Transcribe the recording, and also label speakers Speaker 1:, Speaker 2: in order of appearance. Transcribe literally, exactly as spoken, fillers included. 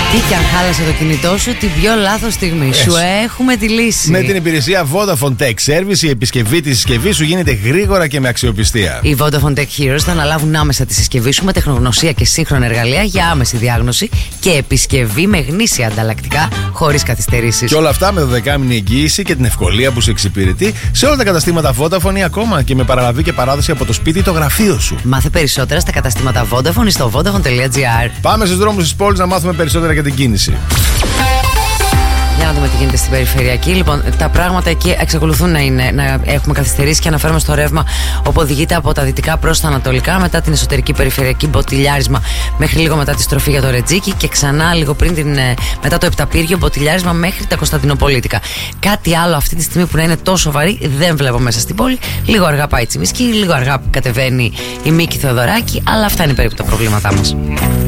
Speaker 1: Τι κι αν χάλασε το κινητό σου την πιο λάθος στιγμή. Yes. Σου έχουμε τη λύση.
Speaker 2: Με την υπηρεσία Vodafone Tech Service, η επισκευή της συσκευής σου γίνεται γρήγορα και με αξιοπιστία.
Speaker 1: Οι Vodafone Tech Heroes θα αναλάβουν άμεσα τη συσκευή σου με τεχνογνωσία και σύγχρονα εργαλεία για άμεση διάγνωση και επισκευή με γνήσια ανταλλακτικά χωρίς καθυστερήσεις.
Speaker 2: Και όλα αυτά με δωδεκάμηνη εγγύηση και την ευκολία που σε εξυπηρετεί σε όλα τα καταστήματα Vodafone ή ακόμα και με παραλαβή και παράδοση από το σπίτι ή το γραφείο σου.
Speaker 1: Μάθε περισσότερα στα καταστήματα Vodafone στο vodafone τελεία gr.
Speaker 2: Πάμε στους δρόμους της πόλης να μάθουμε περισσότερα για την κίνηση.
Speaker 1: Για να δούμε τι γίνεται στην περιφερειακή. Λοιπόν, τα πράγματα εκεί εξακολουθούν να, είναι, να έχουμε καθυστερήσει και αναφέρουμε στο ρεύμα όπου οδηγείται από τα δυτικά προς τα ανατολικά, μετά την εσωτερική περιφερειακή μποτιλιάρισμα μέχρι λίγο μετά τη στροφή για το Ρετζίκι και ξανά λίγο πριν την, μετά το Επταπύργιο μποτιλιάρισμα μέχρι τα Κωνσταντινοπολίτικα. Κάτι άλλο αυτή τη στιγμή που να είναι τόσο βαρύ δεν βλέπω μέσα στην πόλη. Λίγο αργά πάει η Τσιμισκή, λίγο αργά κατεβαίνει η Μίκη Θεοδωράκη, αλλά αυτά είναι περίπου τα προβλήματά μας.